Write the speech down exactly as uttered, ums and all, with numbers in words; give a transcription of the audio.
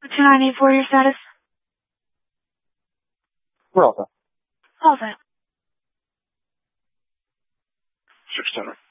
two nine eight four, your status? We're all set. All set. Six ten.